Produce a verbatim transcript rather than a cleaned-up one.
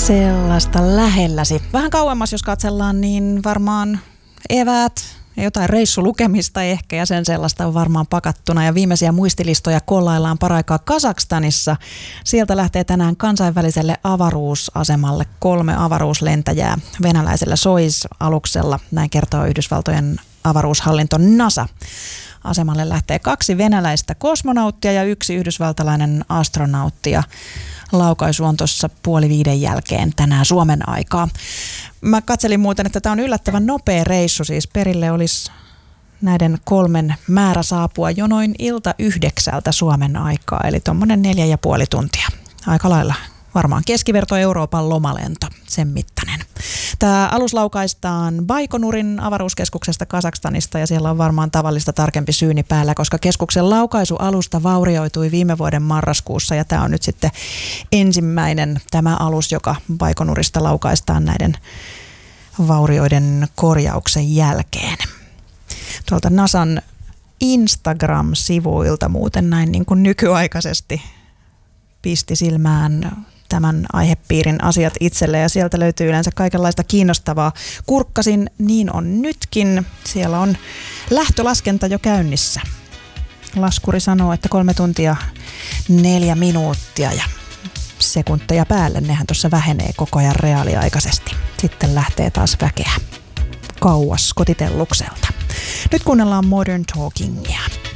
Sellaista lähelläsi. Vähän kauemmas, jos katsellaan, niin varmaan eväät ja jotain reissulukemista ehkä, ja sen sellaista on varmaan pakattuna. Ja viimeisiä muistilistoja kollaillaan paraikaa Kazakstanissa. Sieltä lähtee tänään kansainväliselle avaruusasemalle kolme avaruuslentäjää venäläisellä Soyuz-aluksella. Näin kertoo Yhdysvaltojen avaruushallinto NASA. Asemalle lähtee kaksi venäläistä kosmonauttia ja yksi yhdysvaltalainen astronautti. Ja laukaisu on tuossa puoli viiden jälkeen tänään Suomen aikaa. Mä katselin muuten, että tämä on yllättävän nopea reissu. Siis perille olisi näiden kolmen määrä saapua jo noin ilta yhdeksältä Suomen aikaa. Eli tuommoinen neljä ja puoli tuntia. Aika lailla varmaan keskiverto Euroopan lomalento, sen mittainen. Tämä alus laukaistaan Baikonurin avaruuskeskuksesta Kazakstanista, ja siellä on varmaan tavallista tarkempi syyni päällä, koska keskuksen laukaisualusta vaurioitui viime vuoden marraskuussa, ja tämä on nyt sitten ensimmäinen tämä alus, joka Baikonurista laukaistaan näiden vaurioiden korjauksen jälkeen. Tuolta NASAn Instagram-sivuilta muuten näin niin kuin nykyaikaisesti pisti silmään tämän aihepiirin asiat itselle, ja sieltä löytyy yleensä kaikenlaista kiinnostavaa. Kurkkasin, niin on nytkin. Siellä on lähtölaskenta jo käynnissä. Laskuri sanoo, että kolme tuntia neljä minuuttia ja sekunteja päälle. Nehän tuossa vähenee koko ajan reaaliaikaisesti. Sitten lähtee taas väkeä kauas kotitellukselta. Nyt kuunnellaan Modern Talkingia.